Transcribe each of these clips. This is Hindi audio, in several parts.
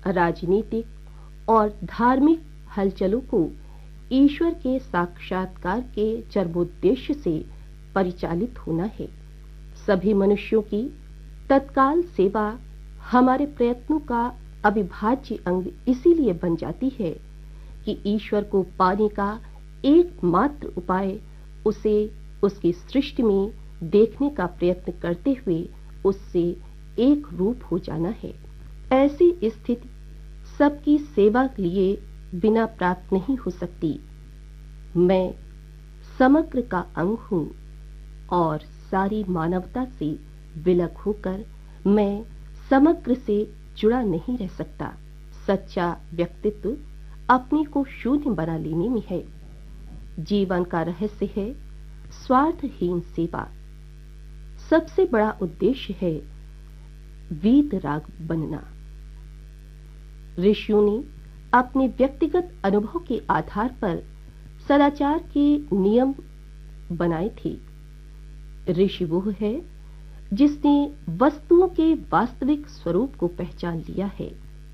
राजनीतिक और धार्मिक हलचलों को ईश्वर के साक्षात्कार के चरमोद्देश्य से परिचालित होना है। सभी मनुष्यों की तत्काल सेवा हमारे प्रयत्नों का अविभाज्य अंग इसीलिए बन जाती है कि ईश्वर को पाने का एकमात्र उपाय उसे उसकी सृष्टि में देखने का प्रयत्न करते हुए उससे एक रूप हो जाना है। ऐसी स्थिति सबकी सेवा के लिए बिना प्राप्त नहीं हो सकती। मैं समग्र का अंग हूँ और सारी मानवता से विलग होकर मैं समग्र से जुड़ा नहीं रह सकता। सच्चा व्यक्तित्व अपने को शून्य बना लेने में है। जीवन का रहस्य है स्वार्थहीन सेवा। सबसे बड़ा उद्देश्य है वीतराग बनना। ऋषियों ने अपने व्यक्तिगत अनुभव के आधार पर सदाचार के नियम बनाए थे। ऋषि वो है जिसने वस्तुओं के वास्तविक स्वरूप को पहचान लिया है।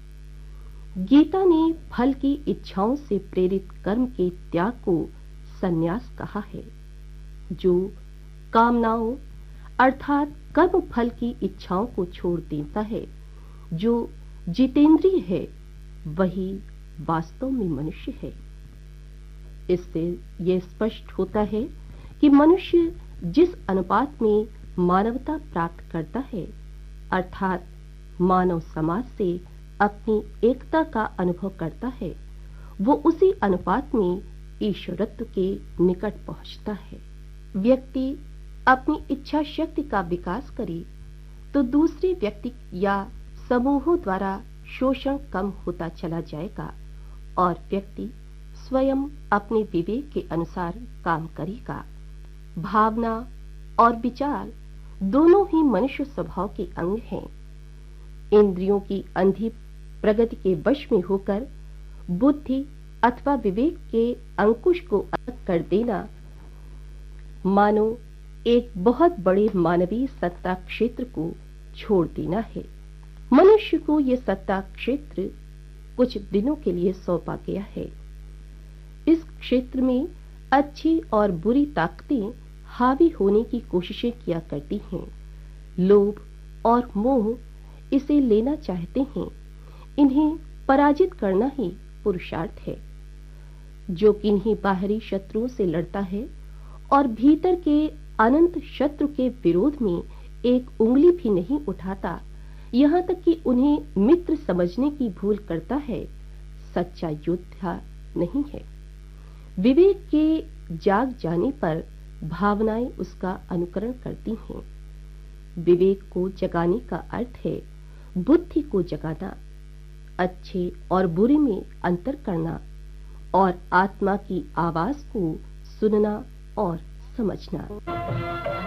गीता ने फल की इच्छाओं से प्रेरित कर्म के त्याग को संन्यास कहा है। जो कामनाओं अर्थात कर्म फल की इच्छाओं को छोड़ देता है, जो जितेंद्रिय है, वही वास्तव में मनुष्य है। इससे यह स्पष्ट होता है कि मनुष्य जिस अनुपात में मानवता प्राप्त करता है, अर्थात मानव समाज से अपनी एकता का अनुभव करता है, वो उसी अनुपात में ईश्वरत्व के निकट पहुंचता है। व्यक्ति अपनी इच्छा शक्ति का विकास करे तो दूसरे व्यक्ति या समूहों द्वारा शोषण कम होता चला जाएगा और व्यक्ति स्वयं अपने विवेक के अनुसार काम करेगा। भावना और विचार दोनों ही मनुष्य स्वभाव के अंग हैं। इंद्रियों की अंधी प्रगति के वश में होकर बुद्धि अथवा विवेक के अंकुश को अलग कर देना मानो एक बहुत बड़े मानवीय सत्ता क्षेत्र को छोड़ देना है। मनुष्य को यह सत्ता क्षेत्र कुछ दिनों के लिए सौंपा गया है। इस क्षेत्र में अच्छी और बुरी ताकतें हावी होने की कोशिशें किया करती हैं। लोभ और मोह इसे लेना चाहते हैं। इन्हें पराजित करना ही पुरुषार्थ है। जो किन्हीं बाहरी शत्रुओं से लड़ता है और भीतर के अनंत शत्रु के विरोध में एक उंगली भी नहीं उठाता, यहाँ तक कि उन्हें मित्र समझने की भूल करता है, सच्चा योद्धा नहीं है। विवेक के जाग जाने पर भावनाएं उसका अनुकरण करती हैं। विवेक को जगाने का अर्थ है बुद्धि को जगाना, अच्छे और बुरे में अंतर करना और आत्मा की आवाज को सुनना और समझना।